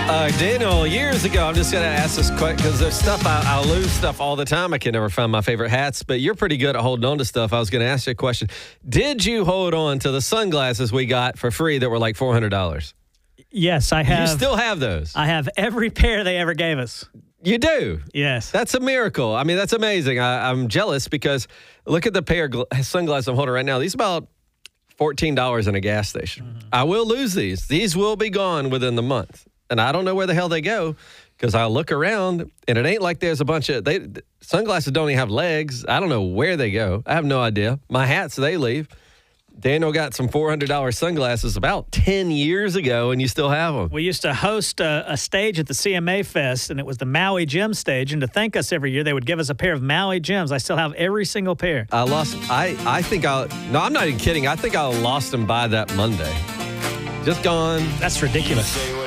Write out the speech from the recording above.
Daniel, years ago, I'm just going to ask this question because there's stuff, I lose stuff all the time. I can never find my favorite hats, but you're pretty good at holding on to stuff. I was going to ask you a question. Did you hold on to the sunglasses we got for free that were like $400? Yes, I have. You still have those? I have every pair they ever gave us. You do? Yes. That's a miracle. I mean, that's amazing. I'm jealous because look at the pair of sunglasses I'm holding right now. These are about $14 in a gas station. Mm-hmm. I will lose these. These will be gone within the month. And I don't know where the hell they go because I look around and it ain't like there's a bunch of sunglasses don't even have legs. I don't know where they go. I have no idea. My hats, they leave. Daniel got some $400 sunglasses about 10 years ago, and you still have them. We used to host a stage at the CMA Fest, and it was the Maui Gem stage. And to thank us every year, they would give us a pair of Maui Gems. I still have every single pair. I think no, I'm not even kidding. I think I lost them by that Monday. Just gone. That's ridiculous.